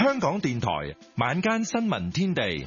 香港電台晚間新聞天地，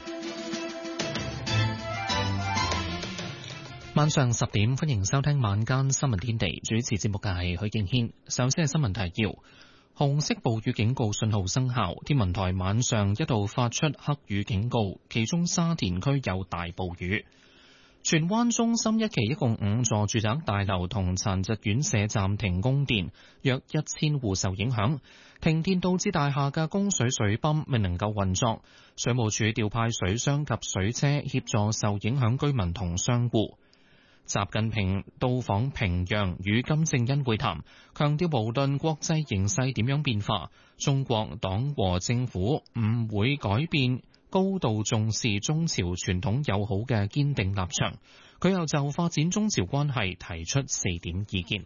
晚上10點，歡迎收聽晚間新聞天地。主持節目嘅係許敬軒。首先係新聞提要：紅色暴雨警告信號生效，天文台晚上一度發出黑雨警告，其中沙田區有大暴雨。荃灣中心一期一共5座住宅大樓同殘疾院舍暫停供電，約1000戶受影響。停電導致大廈嘅供水水泵未能夠運作，水務署調派水箱及水車協助受影響居民同商戶。習近平到訪平壤與金正恩會談，強調無論國際形勢點樣變化，中國黨和政府唔會改變高度重視中朝傳統友好嘅堅定立場。佢又就發展中朝關係提出4點意見。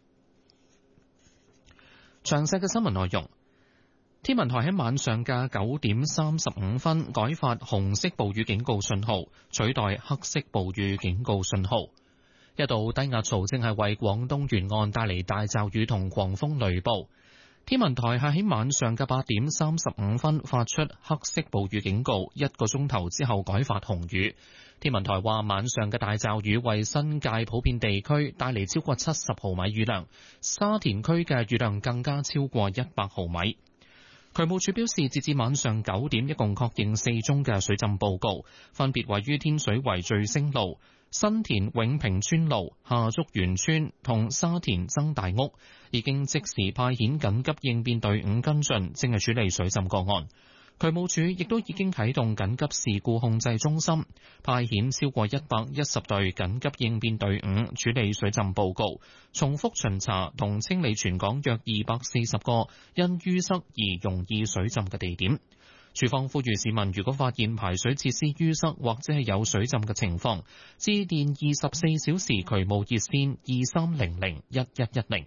詳細嘅新聞內容，天文台喺晚上嘅9點35分改發紅色暴雨警告信號，取代黑色暴雨警告信號。一道低壓槽正係為廣東沿岸帶嚟大驟雨同狂風雷暴。天文台係喺晚上嘅8點35分發出黑色暴雨警告，1個鐘頭之後改發紅雨。天文台話晚上嘅大驟雨為新界普遍地區帶嚟超過70毫米雨量，沙田區嘅雨量更加超過100毫米。渠務署表示，截至晚上9點，一共確認4宗嘅水浸報告，分別位於天水圍聚星路、新田永平村路、下竹園村同沙田曾大屋，已經即時派遣緊急應變隊伍跟進，正係處理水浸個案。渠務署亦都已經啟動緊急事故控制中心，派遣超過110隊緊急應變隊伍處理水浸報告，重複巡查同清理全港約240個因淤塞而容易水浸嘅地點。署方呼籲市民，如果發現排水設施淤塞或者係有水浸嘅情況，致電24小時渠務熱線23001110。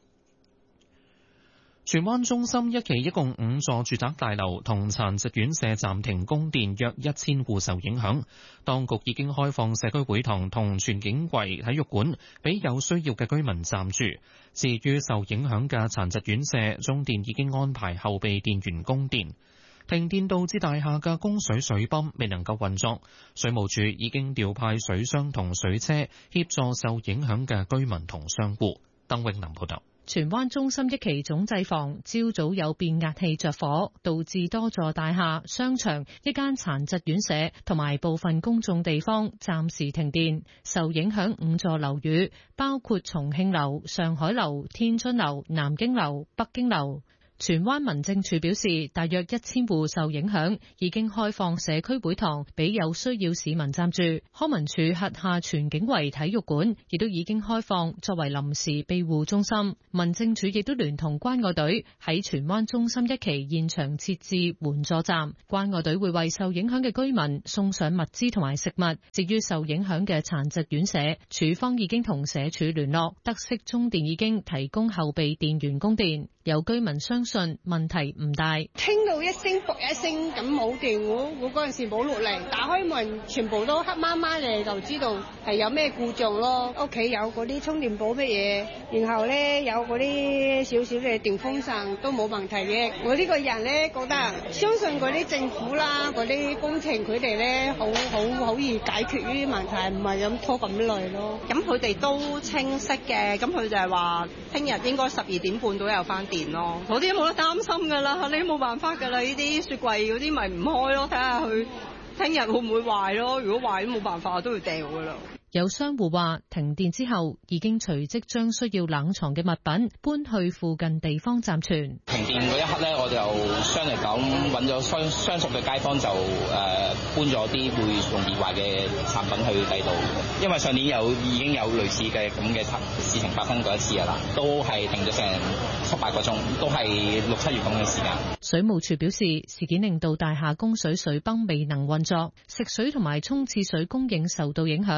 荃灣中心一期一共5座住宅大樓同殘疾院舍暫停供電，約1000戶受影響。當局已經開放社區會堂同荃景圍體育館俾有需要嘅居民暫住。至於受影響嘅殘疾院舍，中電已經安排後備電源供電。停電導致大廈嘅供水水泵未能夠運作，水務署已經調派水箱同水車協助受影響嘅居民同商戶。鄧永林報道。 荃灣中心一期總製房朝早有變壓器着火，導致多座大廈、商場、一間殘疾院舍同埋部分公眾地方暫時停電。受影響5座樓宇，包括重慶樓、上海樓、天津樓、南京樓、北京樓。荃灣民政處表示，大約1000戶受影響，已經開放社區會堂俾有需要市民暫住。康文署轄下荃景圍體育館亦都已經開放作為臨時庇護中心。民政處亦都聯同關愛隊喺荃灣中心一期現場設置援助站，關愛隊會為受影響嘅居民送上物資同埋食物。至於受影響嘅殘疾院舍，署方已經同社署聯絡，得悉中電已經提供後備電源供電。有居民相信問題唔大， 聽到一聲卜一聲咁冇電，我嗰陣時冇落嚟，打開門全部都黑麻麻嘅，就知道係有咩故障咯。屋企有嗰啲充電寶乜嘢，然後咧有嗰啲少少嘅電風扇都冇問題嘅。我呢個人咧覺得相信嗰啲政府啦，嗰啲工程佢哋咧好易解決呢啲問題，唔係咁拖咁耐咯。 咁佢哋都清晰嘅，咁佢就係話聽日應該12點半都有翻電咯，嗰啲都冇得擔心㗎啦，你都冇辦法㗎啦，呢啲雪櫃嗰啲咪唔開咯，睇下佢聽日會唔會壞咯，如果壞都冇辦法，都要掉㗎啦。 有商戶話，停電之後已經隨即將需要冷藏嘅物品搬去附近地方暫存。 停電嗰一刻咧，我就相嚟咁揾咗相熟嘅街坊就搬咗啲會容易壞嘅產品去第度，因為上年已經有類似嘅咁嘅事情發生過一次㗎啦，都係停咗成7-8個鐘，都係6-7月咁嘅時間。 水務署表示，事件令到大廈供水水泵未能運作，食水同埋沖廁水供應受到影響。除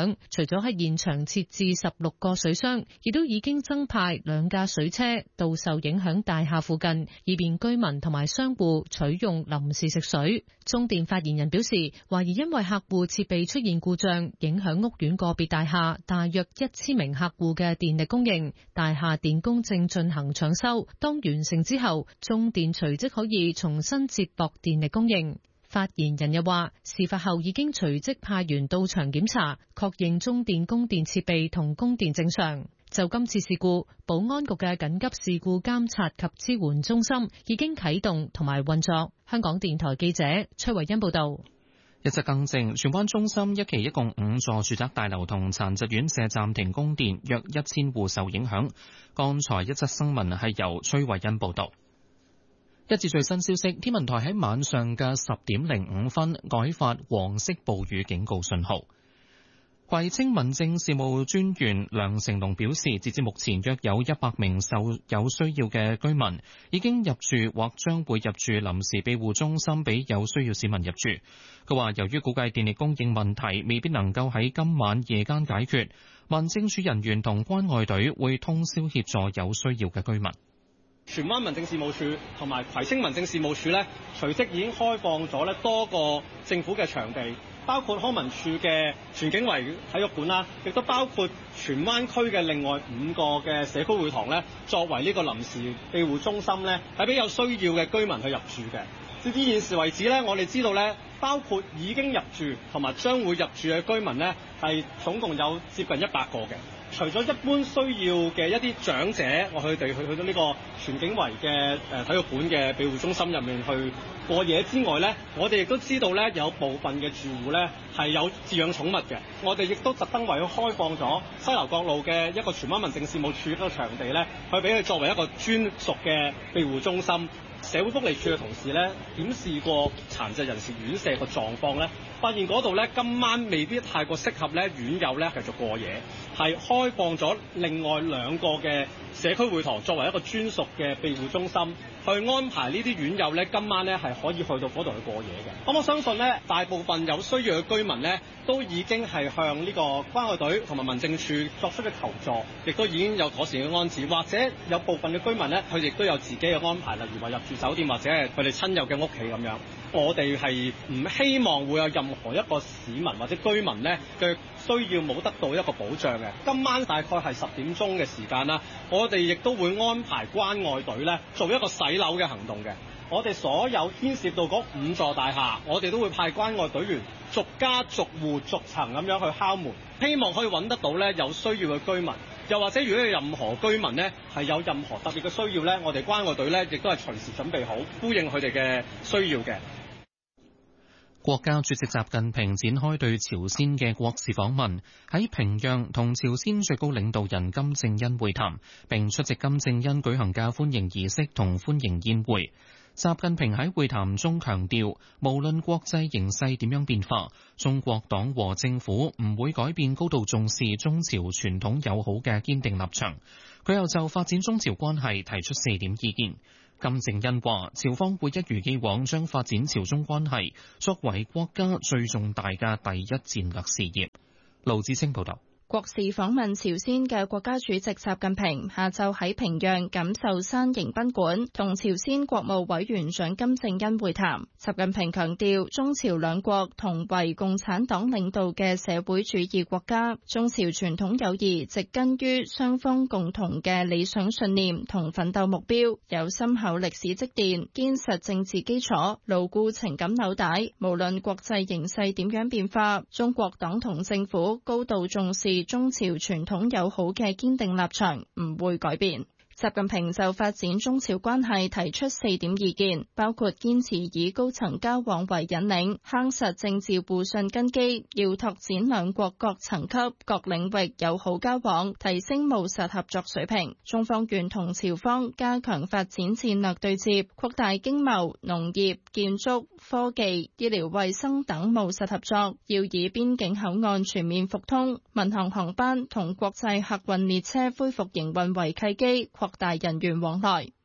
咗喺現場設置16個水箱，亦都已經增派2架水車到受影響大廈附近，以便居民同埋商戶取用臨時食水。中電發言人表示，懷疑因為客戶設備出現故障，影響屋苑個別大廈大約1000名客戶嘅電力供應，大廈電工正進行搶修，當完成之後，中電隨即可以重新接駁電力供應。發言人又話，事發後已經隨即派員到場檢查，確認中電供電設備同供電正常。就今次事故，保安局嘅緊急事故監察及支援中心已經啟動同埋運作。香港電台記者崔慧欣報道。 一則更正，荃灣中心一期一共5座住宅大樓同殘疾院舍暫停供電，約1000戶受影響。剛才一則新聞係由崔慧欣報道。一至最新消息，天文台喺晚上嘅10點05分改發黃色暴雨警告信號。葵青民政事務專員梁成龍表示，截至目前約有100名有需要嘅居民已經入住或將會入住臨時庇護中心，俾有需要市民入住。佢話，由於估計電力供應問題未必能夠喺今晚夜間解決，民政處人員同關愛隊會通宵協助有需要嘅居民。 荃灣民政事務處同埋葵青民政事務處咧，隨即已經開放咗咧多個政府嘅場地，包括康文署嘅荃景圍體育館啦，亦都包括荃灣區嘅另外5個嘅社區會堂咧，作為呢個臨時庇護中心咧，係俾有需要嘅居民去入住嘅。直至現時為止咧，我哋知道咧，包括已經入住同埋將會入住嘅居民咧，係總共有接近100個嘅。除咗一般需要嘅一啲長者，佢哋去到呢個荃景圍嘅體育館嘅庇護中心入面去過夜之外咧，我哋亦都知道咧，有部分嘅住戶咧係有飼養寵物嘅。我哋亦都特登為佢開放咗西樓角路嘅一個荃灣民政事務處一個場地咧，去俾佢作為一個專屬嘅庇護中心。社會福利署嘅同事咧檢視過殘疾人士院舍嘅狀況咧，發現嗰度咧今晚未必太過適合咧院友咧繼續過夜，係開放咗另外2個嘅社區會堂作為一個專屬嘅庇護中心，去安排呢啲院友咧今晚咧係可以去到嗰度去過夜嘅。咁我相信咧，大部分有需要嘅居民咧都已經係向呢個關愛隊同埋民政處作出嘅求助，亦都已經有妥善嘅安置，或者有部分嘅居民咧佢亦都有自己嘅安排，例如話入住酒店或者係佢哋親友嘅屋企咁樣。我哋係唔希望會有任何一個市民或者居民咧嘅需要冇得到一個保障嘅。今晚大概係10點鐘嘅時間啦，我哋亦都會安排關愛隊咧做一個洗樓嘅行動嘅。我哋所有牽涉到嗰5座大廈，我哋都會派關愛隊員逐家逐戶逐層咁樣去敲門，希望可以揾得到咧有需要嘅居民。又或者如果有任何居民咧係有任何特別嘅需要咧，我哋關愛隊咧亦都係隨時準備好呼應佢哋嘅需要嘅。 國家主席習近平展開對朝鮮嘅國事訪問，喺平壤同朝鮮最高領導人金正恩會談，並出席金正恩舉行嘅歡迎儀式同歡迎宴會。習近平喺會談中強調，無論國際形勢點樣變化，中國黨和政府唔會改變高度重視中朝傳統友好嘅堅定立場。佢又就發展中朝關係提出4點意見。金正恩話，朝方會一如既往將發展朝中關係作為國家最重大嘅第一戰略事業。盧志清報道。 國事訪問朝鮮嘅國家主席習近平下晝喺平壤錦繡山迎賓館同朝鮮國務委員長金正恩會談。習近平強調，中朝兩國同為共產黨領導嘅社會主義國家，中朝傳統友誼植根於雙方共同嘅理想信念同奮鬥目標，有深厚歷史積澱、堅實政治基礎、牢固情感紐帶。無論國際形勢點樣變化，中國黨同政府高度重視中朝傳統友好嘅堅定立場唔會改變。習近平就發展中朝關係提出4點意見，包括堅持以高層交往為引領，夯實政治互信根基，要拓展兩國各層級、各領域友好交往，提升務實合作水平。中方願同朝方加強發展戰略對接，擴大經貿、農業、建築、科技、醫療衛生等務實合作，要以邊境口岸全面復通、民航航班同國際客運列車恢復營運為契機，擴大人員往來。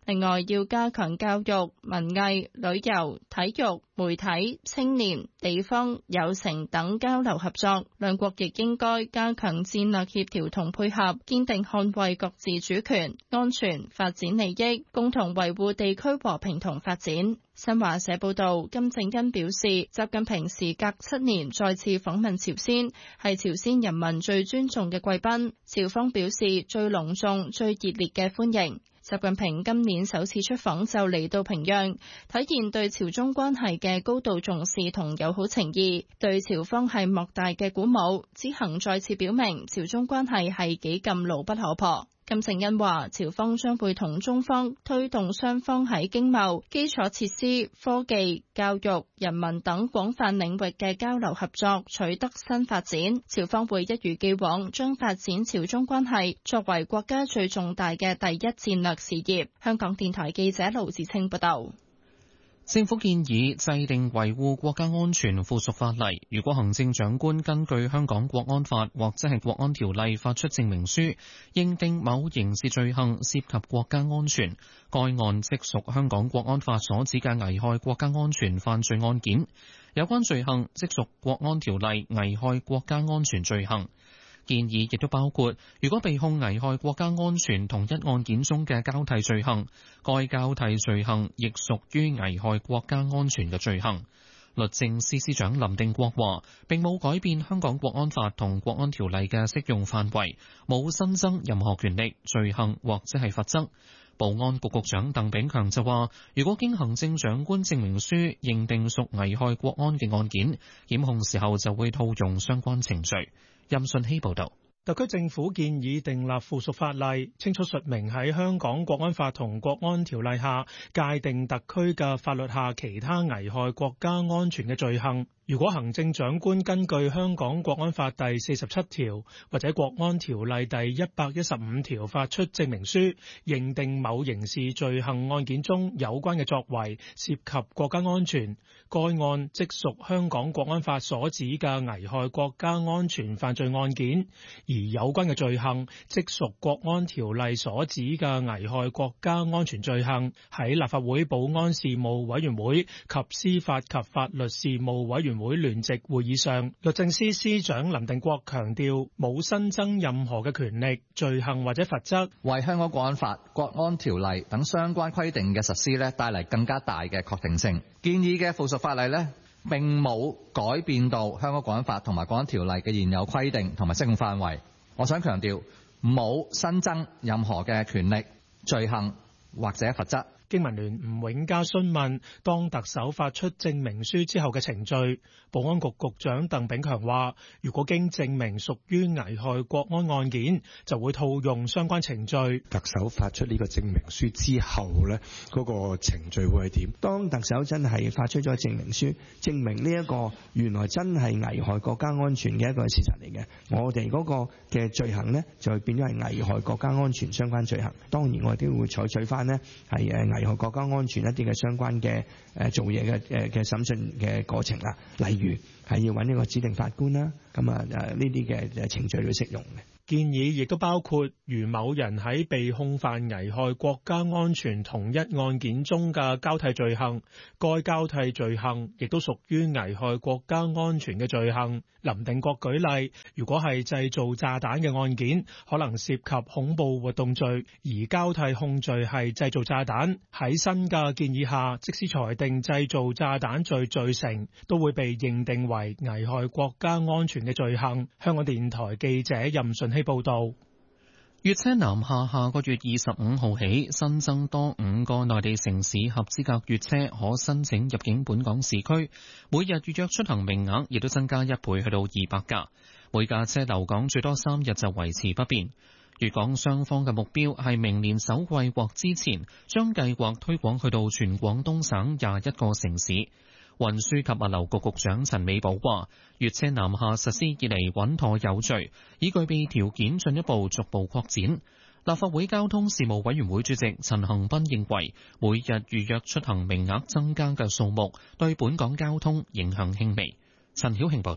另外，要加強教育、文藝、旅遊、體育、媒體、青年、地方、有城等交流合作。兩國亦應該加強戰略協調同配合，堅定捍衛各自主權、安全、發展利益，共同維護地區和平同發展。新華社報道，金正恩表示，習近平時隔7年再次訪問朝鮮，係朝鮮人民最尊重嘅貴賓，朝方表示最隆重、最熱烈嘅歡迎。習近平今年首次出訪就嚟到平壤，體現對朝中關係嘅高度重視同友好情誼，對朝方係莫大嘅鼓舞。此行再次表明朝中關係係幾咁牢不可破。金正恩話，朝方將會同中方推動雙方喺經貿、基礎設施、科技、教育、人民等廣泛領域嘅交流合作取得新發展。朝方會一如既往將發展朝中關係作為國家最重大嘅第一戰略事業。香港電台記者盧志清報道。 政府建議制定維護國家安全附屬法例，如果行政長官根據香港國安法或者係國安條例發出證明書，認定某刑事罪行涉及國家安全，該案即屬香港國安法所指嘅危害國家安全犯罪案件，有關罪行即屬國安條例危害國家安全罪行。建議亦都包括，如果被控危害國家安全同一案件中嘅交替罪行，該交替罪行亦屬於危害國家安全嘅罪行。律政司司長林定國話，並冇改變香港國安法同國安條例嘅適用範圍，冇新增任何權力、罪行或者係罰則。保安局局長鄧炳強就話，如果經行政長官證明書認定屬危害國安嘅案件，檢控時候就會套用相關程序。任信希報道。 特區政府建議訂立附屬法例，清楚述明喺香港國安法同國安條例下界定特區嘅法律下其他危害國家安全嘅罪行。如果行政長官根據香港國安法第47條或者國安條例第115條發出證明書，認定某刑事罪行案件中有關嘅作為涉及國家安全，該案即屬香港國安法所指嘅危害國家安全犯罪案件，而有關嘅罪行即屬國安條例所指嘅危害國家安全罪行。喺立法會保安事務委員會及司法及法律事務委員會聯席會議上，律政司司長林定國強調，冇新增任何嘅權力、罪行或者罰則， 為香港國安法、國安條例等相關規定嘅實施帶嚟更加大嘅確定性。建議嘅附屬法例並冇改變到香港國安法同埋國安條例嘅現有規定同埋適用範圍。我想強調，冇新增任何嘅權力、罪行或者罰則。 經民聯吳永嘉詢問，當特首發出證明書之後嘅程序，保安局局長鄧炳強話，如果經證明屬於危害國安案件，就會套用相關程序。 特首發出呢個證明書之後呢，嗰個程序會係點？當特首真係發出咗證明書，證明呢一個原來真係危害國家安全嘅一個事實嚟嘅，我哋嗰個嘅罪行呢，就變咗係危害國家安全相關罪行。當然我哋都會採取翻呢係危害國家安全一啲嘅相關嘅做嘢嘅審訊嘅過程啦，例如係要揾呢個指定法官啦，咁呢啲嘅程序都適用嘅。 建議亦都包括，如某人喺被控犯危害國家安全同一案件中嘅交替罪行，該交替罪行亦都屬於危害國家安全嘅罪行。林定國舉例，如果係製造炸彈嘅案件，可能涉及恐怖活動罪，而交替控罪係製造炸彈。喺新嘅建議下，即使裁定製造炸彈罪罪成，都會被認定為危害國家安全嘅罪行。香港電台記者任順希報道。 粵車南下下個月25號起新增多5個內地城市合資格粵車可申請入境本港市區，每日預約出行名額亦都增加1倍，去到200架。每架車留港最多3日就維持不變。粵港雙方嘅目標係明年首季或之前將計劃推廣去到全廣東省21個城市。運輸及物流局局長陳美寶話，粵車南下實施以嚟穩妥有序，已具備條件進一步逐步擴展。立法會交通事務委員會主席陳恒鑌認為，每日預約出行名額增加嘅數目對本港交通影響輕微。陳曉慶報道。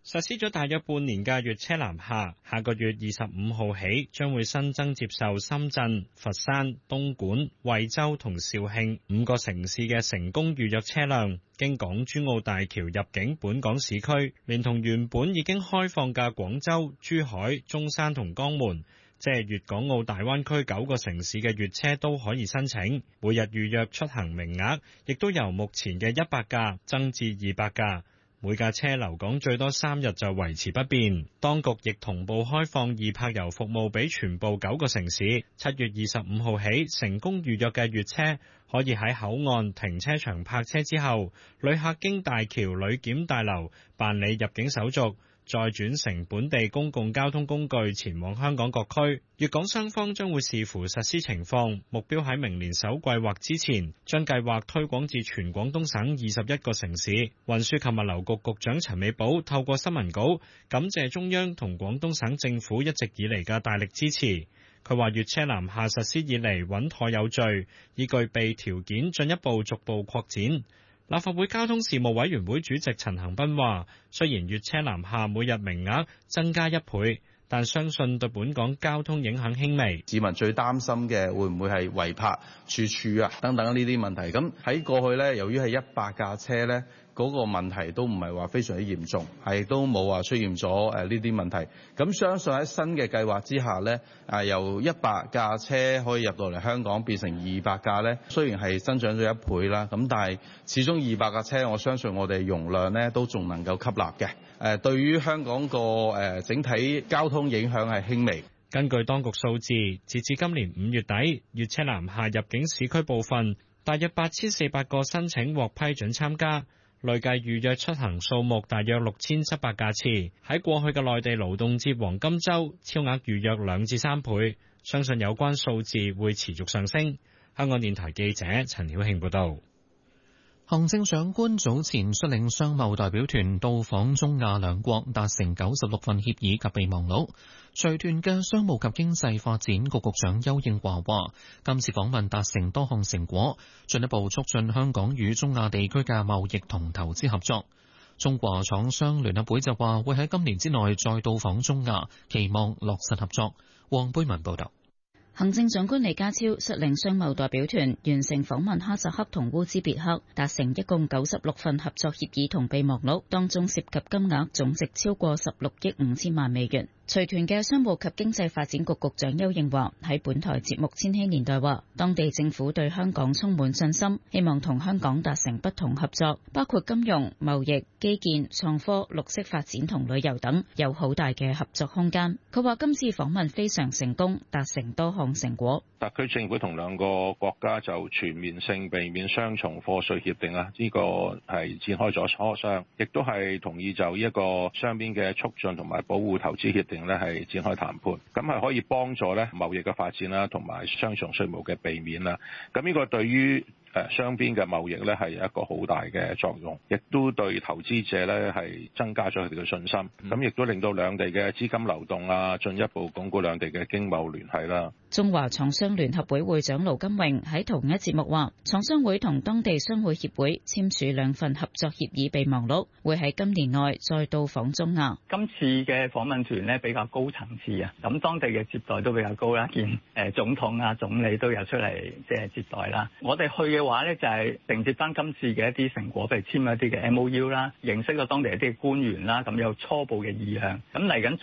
實施咗大約半年嘅粵車南下，下個月25號起將會新增接受深圳、佛山、東莞、惠州同肇慶5個城市嘅成功預約車輛，經港珠澳大橋入境本港市區，連同原本已經開放嘅廣州、珠海、中山同江門，即係粵港澳大灣區9個城市嘅粵車都可以申請，每日預約出行名額亦都由目前嘅100架增至200架。每架車留港最多3日就維持不變。當局亦同步開放易泊遊服務俾全部9個城市。7月25號起，成功預約嘅粵車可以喺口岸停車場泊車之後，旅客經大橋旅檢大樓辦理入境手續，再轉乘本地公共交通工具前往香港各區。粵港雙方將會視乎實施情況，目標喺明年首季或之前，將計劃推廣至全廣東省21個城市。運輸及物流局局長陳美寶透過新聞稿感謝中央同廣東省政府一直以嚟嘅大力支持。佢話粵車南下實施以嚟穩妥有序，已具備條件進一步逐步擴展。立法會交通事務委員會主席陳恒鑌話，雖然粵車南下每日名額增加1倍，但相信對本港交通影響輕微。 市民最擔心嘅會唔會係違泊、處處啊等等呢啲問題。咁喺過去呢，由於係100架車呢，嗰個問題都唔係話非常之嚴重，係都冇話出現咗呢啲問題。咁相信喺新嘅計劃之下呢，由100架車可以入到嚟香港變成200架呢，雖然係增長咗1倍啦，咁但係始終200架車，我相信我哋容量呢都仲能夠吸納嘅。對於香港個整體交通影響係輕微。 根據當局數字，截至今年5月底，粵車南下入境市區部分，大約8400個申請獲批准參加，累計預約出行數目大約6700架次。喺過去嘅內地勞動節黃金週，超額預約2至3倍，相信有關數字會持續上升。香港電台記者陳曉慶報導。 行政長官早前率領商貿代表團到訪中亞兩國，達成96份協議及備忘錄。隨團嘅商務及經濟發展局局長邱應華話，今次訪問達成多項成果，進一步促進香港與中亞地區嘅貿易同投資合作。中華廠商聯合會就話會喺今年之內再到訪中亞，期望落實合作。黃貝文報道。 行政長官李家超率領商貿代表團完成訪問哈薩克同烏茲別克，達成一共96份合作協議同備忘錄，當中涉及金額總值超過16億5千萬美元。隨團嘅商務及經濟發展局局長邱應華喺本台節目《千禧年代》話，當地政府對香港充滿信心，希望同香港達成不同合作，包括金融、貿易、基建、創科、綠色發展同旅遊等，有好大嘅合作空間。佢話今次訪問非常成功，達成多項成果。 特區政府同兩個國家就全面性避免雙重課稅協定啦，呢個係展開咗磋商，亦都係同意就一個雙邊嘅促進同埋保護投資協定咧係展開談判，咁係可以幫助咧貿易嘅發展啦，同埋雙重稅務嘅避免啦。咁呢個對於雙邊嘅貿易咧係有一個好大嘅作用，亦都對投資者咧係增加咗佢哋嘅信心，咁亦都令到兩地嘅資金流動啊，進一步鞏固兩地嘅經貿聯繫啦。 中華廠商聯合會會長盧金榮喺同一節目話，廠商會同當地商會協會簽署2份合作協議備忘錄，會喺今年內再到訪中亞。 今次嘅訪問團呢比較高層次啊，咁當地嘅接待都比較高啦，見總統啊、總理都有出嚟即係接待啦。我哋去嘅話呢，就係承接翻今次嘅一啲成果，譬如簽一啲嘅 MOU 啦，認識咗當地一啲官員啦，咁有初步嘅意向。咁嚟緊